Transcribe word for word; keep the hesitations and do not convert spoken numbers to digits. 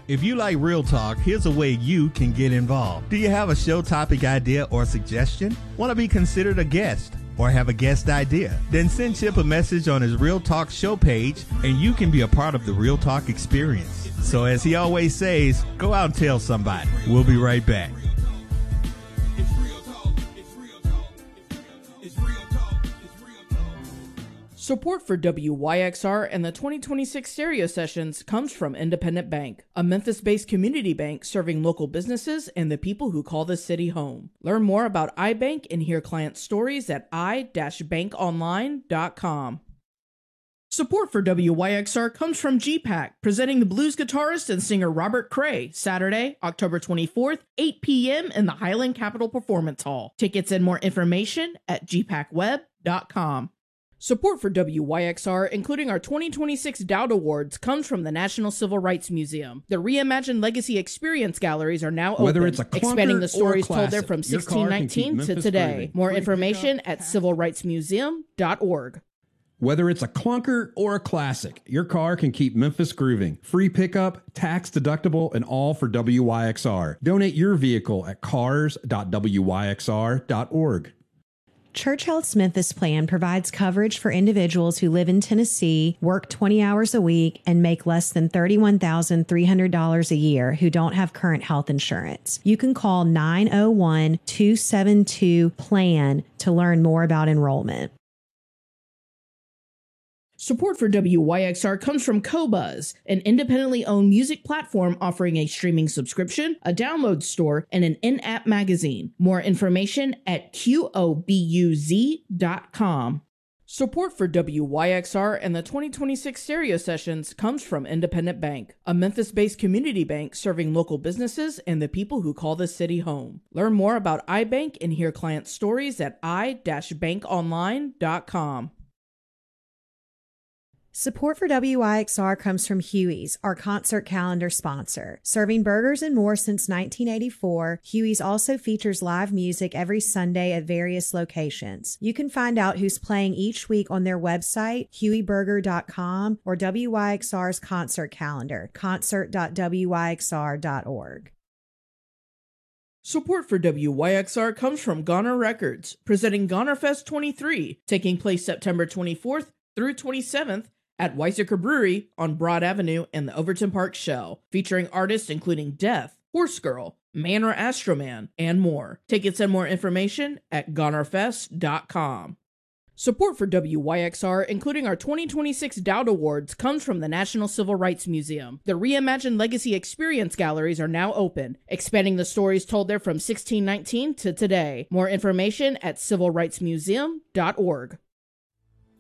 If you like Real Talk, here's a way you can get involved. Do you have a show topic idea or suggestion? Want to be considered a guest or have a guest idea? Then send Chip a message on his Real Talk show page and you can be a part of the Real Talk experience. So as he always says, go out and tell somebody. We'll be right back. Support for W Y X R and the twenty twenty-six stereo sessions comes from Independent Bank, a Memphis-based community bank serving local businesses and the people who call the city home. Learn more about iBank and hear client stories at i dash bank online dot com. Support for W Y X R comes from G PAC, presenting the blues guitarist and singer Robert Cray, Saturday, October twenty-fourth, eight p.m. in the Highland Capitol Performance Hall. Tickets and more information at g pac web dot com. Support for W Y X R, including our twenty twenty-six Dowd Awards, comes from the National Civil Rights Museum. The Reimagined Legacy Experience Galleries are now Whether open, it's a clunker expanding the stories or a told there classic, from your car sixteen can keep nineteen to Memphis today. grooving. More Free information pickup, at tax. civil rights museum dot org. Whether it's a clunker or a classic, your car can keep Memphis grooving. Free pickup, tax deductible, and all for W Y X R. Donate your vehicle at cars dot w y x r dot org. Church Health's Memphis plan provides coverage for individuals who live in Tennessee, work twenty hours a week, and make less than thirty-one thousand three hundred dollars a year who don't have current health insurance. You can call nine oh one, two seven two, PLAN to learn more about enrollment. Support for W Y X R comes from Qobuz, an independently owned music platform offering a streaming subscription, a download store, and an in-app magazine. More information at qobuz dot com. Support for W Y X R and the twenty twenty-six stereo sessions comes from Independent Bank, a Memphis-based community bank serving local businesses and the people who call the city home. Learn more about iBank and hear client stories at i dash bank online dot com. Support for W Y X R comes from Huey's, our concert calendar sponsor. Serving burgers and more since nineteen eighty-four, Huey's also features live music every Sunday at various locations. You can find out who's playing each week on their website, huey burger dot com, or W Y X R's concert calendar, concert dot w y x r dot org. Support for W Y X R comes from Goner Records, presenting Goner Fest twenty-three, taking place September twenty-fourth through twenty-seventh at Weizsäcker Brewery on Broad Avenue and the Overton Park Shell, featuring artists including Death, Horse Girl, Man or Astroman, and more. Tickets and more information at goner fest dot com. Support for W Y X R, including our twenty twenty-six Dowd Awards, comes from the National Civil Rights Museum. The Reimagined Legacy Experience Galleries are now open, expanding the stories told there from sixteen nineteen to today. More information at civil rights museum dot org.